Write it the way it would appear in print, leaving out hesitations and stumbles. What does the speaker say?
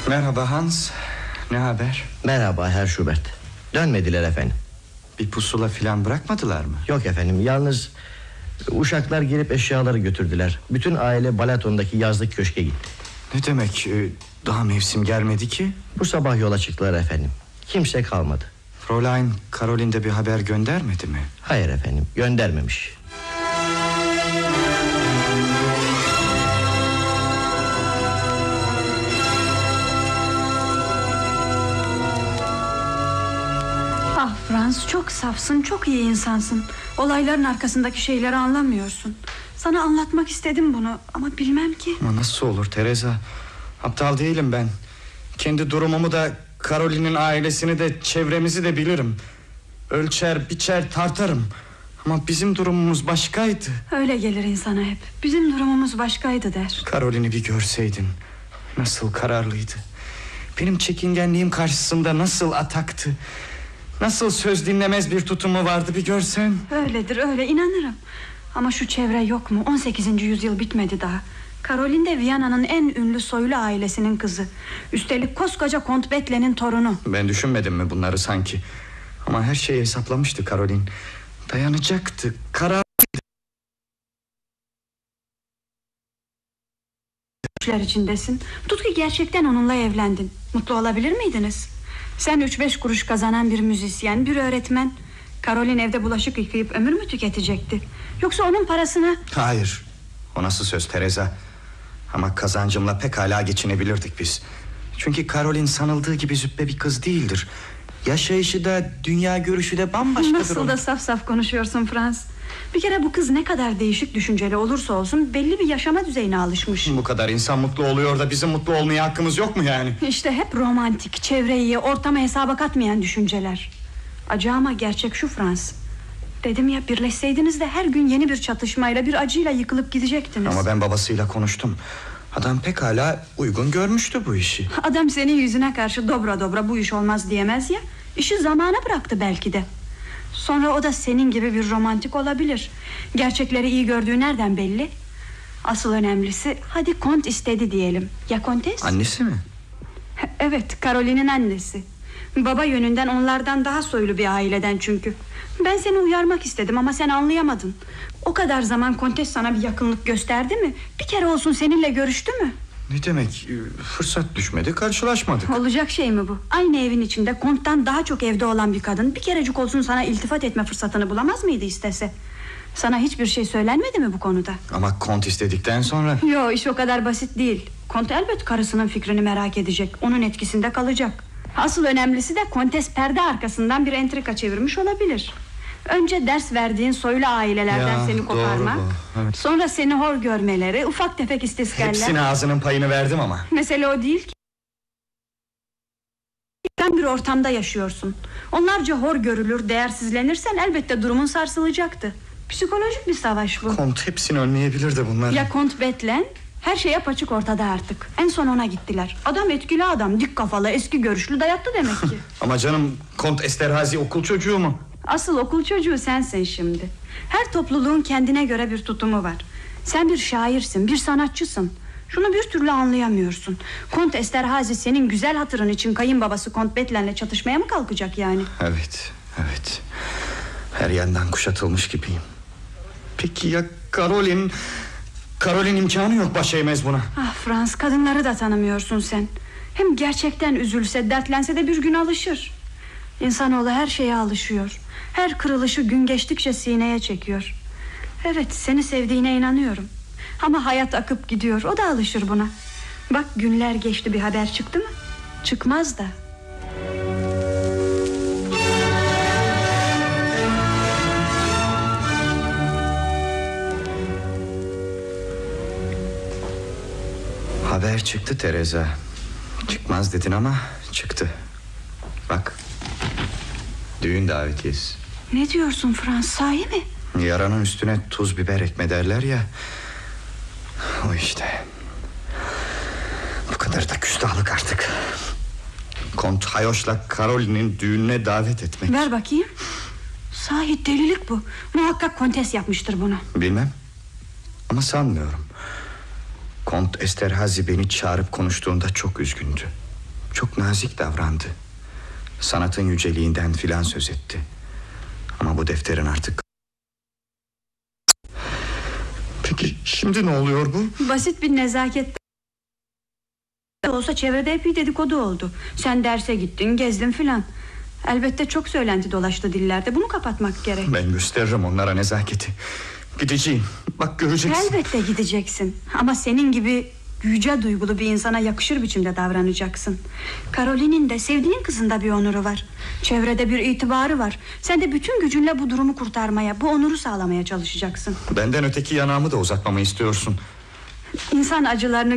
Merhaba Hans. Ne haber? Merhaba Herr Schubert. Dönmediler efendim. Bir pusula filan bırakmadılar mı? Yok efendim, yalnız uşaklar gelip eşyaları götürdüler. Bütün aile Balaton'daki yazlık köşke gitti. Ne demek? Daha mevsim gelmedi ki. Bu sabah yola çıktılar efendim. Kimse kalmadı. Fräulein Caroline de bir haber göndermedi mi? Hayır efendim, göndermemiş. Ah Franz, çok safsın, çok iyi insansın. Olayların arkasındaki şeyleri anlamıyorsun. Sana anlatmak istedim bunu ama bilmem ki. Ama nasıl olur Teresa? Aptal değilim ben. Kendi durumumu da, Caroline'in ailesini de, çevremizi de bilirim. Ölçer, biçer, tartarım. Ama bizim durumumuz başkaydı. Öyle gelir insana hep. Bizim durumumuz başkaydı der. Caroline'i bir görseydin. Nasıl kararlıydı. Benim çekingenliğim karşısında nasıl ataktı. Nasıl söz dinlemez bir tutumu vardı, bir görsen. Öyledir, öyle, inanırım. Ama şu çevre yok mu? 18. yüzyıl bitmedi daha. Caroline de Viyana'nın en ünlü soylu ailesinin kızı. Üstelik koskoca Kont Betle'nin torunu. Ben düşünmedim mi bunları sanki? Ama her şeyi hesaplamıştı Caroline. Dayanacaktı, kararlıydı. İçindesin. Tut ki gerçekten onunla evlendin. Mutlu olabilir miydiniz? Sen 3-5 kuruş kazanan bir müzisyen, bir öğretmen. Caroline evde bulaşık yıkayıp ömür mü tüketecekti? Yoksa onun parasını... Hayır, o nasıl söz Teresa? Ama kazancımla pekala geçinebilirdik biz. Çünkü Caroline sanıldığı gibi züppe bir kız değildir. Yaşayışı da, dünya görüşü de bambaşkadır. Nasıl da saf saf konuşuyorsun Frans. Bir kere bu kız ne kadar değişik düşünceli olursa olsun belli bir yaşama düzeyine alışmış. Bu kadar insan mutlu oluyor da bizim mutlu olmaya hakkımız yok mu yani? İşte hep romantik, çevreyi, ortamı hesaba katmayan düşünceler. Acı ama gerçek şu Frans. Dedim ya, birleşseydiniz de her gün yeni bir çatışmayla, bir acıyla yıkılıp gidecektiniz. Ama ben babasıyla konuştum. Adam pekala uygun görmüştü bu işi. Adam senin yüzüne karşı dobra dobra bu iş olmaz diyemez ya. İşi zamana bıraktı belki de. Sonra o da senin gibi bir romantik olabilir. Gerçekleri iyi gördüğü nereden belli? Asıl önemlisi, hadi Kont istedi diyelim. Ya Kontes? Annesi mi? Evet, Caroline'in annesi. Baba yönünden onlardan daha soylu bir aileden çünkü. Ben seni uyarmak istedim ama sen anlayamadın. O kadar zaman Kontes sana bir yakınlık gösterdi mi? Bir kere olsun seninle görüştü mü? Ne demek? Fırsat düşmedi, karşılaşmadık. Olacak şey mi bu? Aynı evin içinde Kont'tan daha çok evde olan bir kadın bir kerecik olsun sana iltifat etme fırsatını bulamaz mıydı istese? Sana hiçbir şey söylenmedi mi bu konuda? Ama Kont istedikten sonra... Yo, iş o kadar basit değil. Kont elbet karısının fikrini merak edecek. Onun etkisinde kalacak. Asıl önemlisi de Kontes perde arkasından bir entrika çevirmiş olabilir. Önce ders verdiğin soylu ailelerden seni koparmak, evet. Sonra seni hor görmeleri, ufak tefek istiskarlar. Hepsine ağzının payını verdim ama. Mesele o değil ki. Sen bir ortamda yaşıyorsun. Onlarca hor görülür, değersizlenirsen elbette durumun sarsılacaktı. Psikolojik bir savaş bu. Kont hepsini önleyebilirdi bunlar. Ya Kont Betlen? Her şey apaçık ortada artık. En son ona gittiler. Adam etkili adam, dik kafalı, eski görüşlü, dayattı demek ki. Ama canım, Kont Esterhazy okul çocuğu mu? Asıl okul çocuğu sensin şimdi. Her topluluğun kendine göre bir tutumu var. Sen bir şairsin, bir sanatçısın. Şunu bir türlü anlayamıyorsun. Kont Esterhazy senin güzel hatırın için kayınbabası Kont Betlen'le çatışmaya mı kalkacak yani? Evet, evet. Her yandan kuşatılmış gibiyim. Peki ya Caroline? Caroline imkanı yok, baş eğmez buna. Ah Frans, kadınları da tanımıyorsun sen. Hem gerçekten üzülse, dertlense de bir gün alışır. İnsanoğlu her şeye alışıyor. Her kırılışı gün geçtikçe sineye çekiyor. Evet, seni sevdiğine inanıyorum. Ama hayat akıp gidiyor, o da alışır buna. Bak, günler geçti, bir haber çıktı mı? Çıkmaz da. Haber çıktı Teresa. Çıkmaz dedin ama çıktı. Bak, düğün davetiyesi. Ne diyorsun Frans, sahi mi? Yaranın üstüne tuz biber ekme derler ya. O işte. Bu kadar da küstahlık artık. Kont Hayoş'la Caroline'in düğününe davet etmek. Ver bakayım. Sahi delilik bu. Muhakkak Kontes yapmıştır bunu. Bilmem. Ama sanmıyorum. Kont Esterhazy beni çağırıp konuştuğunda çok üzgündü. Çok nazik davrandı. Sanatın yüceliğinden filan söz etti. Ama bu defterin artık... Peki şimdi ne oluyor bu? Basit bir nezaket olsa çevrede epey dedikodu oldu. Sen derse gittin, gezdin filan. Elbette çok söylenti dolaştı dillerde. Bunu kapatmak gerek. Ben gösteririm onlara nezaketi. Gideceğim. Bak göreceksin. Elbette gideceksin. Ama senin gibi yüce duygulu bir insana yakışır biçimde davranacaksın. Caroline'in de sevdiğin kızında bir onuru var. Çevrede bir itibarı var. Sen de bütün gücünle bu durumu kurtarmaya, bu onuru sağlamaya çalışacaksın. Benden öteki yanağımı da uzatmamı istiyorsun. İnsan acılarını